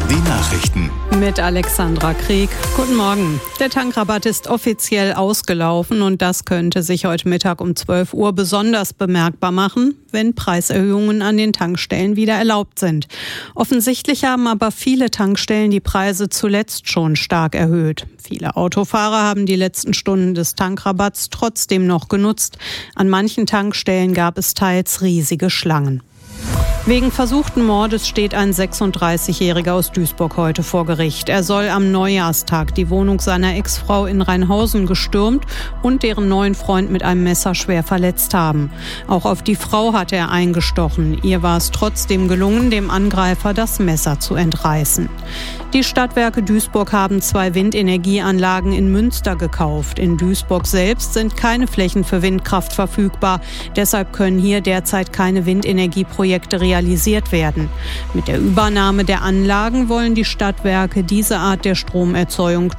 Die Nachrichten. Mit Alexandra Krieg. Guten Morgen. Der Tankrabatt ist offiziell ausgelaufen und das könnte sich heute Mittag um 12 Uhr besonders bemerkbar machen, wenn Preiserhöhungen an den Tankstellen wieder erlaubt sind. Offensichtlich haben aber viele Tankstellen die Preise zuletzt schon stark erhöht. Viele Autofahrer haben die letzten Stunden des Tankrabatts trotzdem noch genutzt. An manchen Tankstellen gab es teils riesige Schlangen. Wegen versuchten Mordes steht ein 36-Jähriger aus Duisburg heute vor Gericht. Er soll am Neujahrstag die Wohnung seiner Ex-Frau in Rheinhausen gestürmt und deren neuen Freund mit einem Messer schwer verletzt haben. Auch auf die Frau hatte er eingestochen. Ihr war es trotzdem gelungen, dem Angreifer das Messer zu entreißen. Die Stadtwerke Duisburg haben 2 Windenergieanlagen in Münster gekauft. In Duisburg selbst sind keine Flächen für Windkraft verfügbar. Deshalb können hier derzeit keine Windenergieprojekte realisiert werden. Mit der Übernahme der Anlagen wollen die Stadtwerke diese Art der Stromerzeugung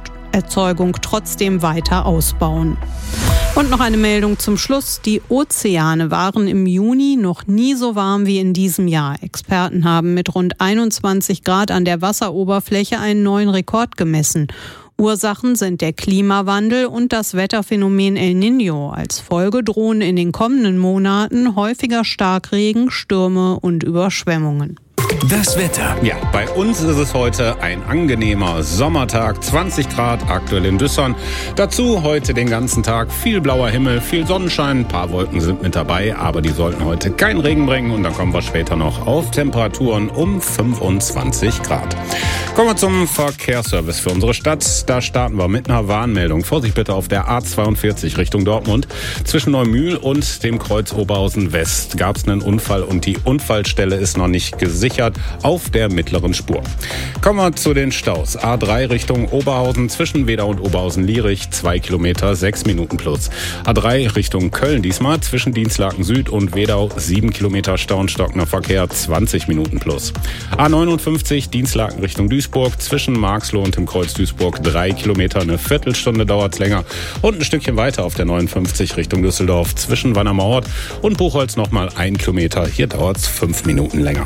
trotzdem weiter ausbauen. Und noch eine Meldung zum Schluss. Die Ozeane waren im Juni noch nie so warm wie in diesem Jahr. Experten haben mit rund 21 Grad an der Wasseroberfläche einen neuen Rekord gemessen. Ursachen sind der Klimawandel und das Wetterphänomen El Niño. Als Folge drohen in den kommenden Monaten häufiger Starkregen, Stürme und Überschwemmungen. Das Wetter. Ja, bei uns ist es heute ein angenehmer Sommertag, 20 Grad aktuell in Düsseldorf. Dazu heute den ganzen Tag viel blauer Himmel, viel Sonnenschein, ein paar Wolken sind mit dabei, aber die sollten heute keinen Regen bringen und dann kommen wir später noch auf Temperaturen um 25 Grad. Kommen wir zum Verkehrsservice für unsere Stadt. Da starten wir mit einer Warnmeldung. Vorsicht bitte auf der A42 Richtung Dortmund. Zwischen Neumühl und dem Kreuz Oberhausen West gab es einen Unfall und die Unfallstelle ist noch nicht gesichert auf der mittleren Spur. Kommen wir zu den Staus. A3 Richtung Oberhausen zwischen Wedau und Oberhausen-Lierich 2 Kilometer, 6 Minuten plus. A3 Richtung Köln diesmal zwischen Dienstlaken Süd und Wedau 7 Kilometer Stau und stockender Verkehr 20 Minuten plus. A59 Dienstlaken Richtung Duisburg zwischen Marxloh und dem Kreuz Duisburg 3 Kilometer, eine Viertelstunde dauert es länger. Und ein Stückchen weiter auf der 59 Richtung Düsseldorf zwischen Wannermauert und Buchholz nochmal 1 Kilometer. Hier dauert es 5 Minuten länger.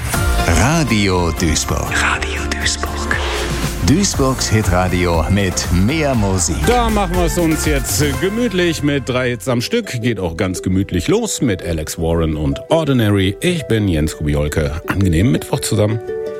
Radio Duisburg. Radio Duisburg. Duisburgs Hitradio mit mehr Musik. Da machen wir es uns jetzt gemütlich mit 3 Hits am Stück. Geht auch ganz gemütlich los mit Alex Warren und Ordinary. Ich bin Jens Kubiolke. Angenehmen Mittwoch zusammen.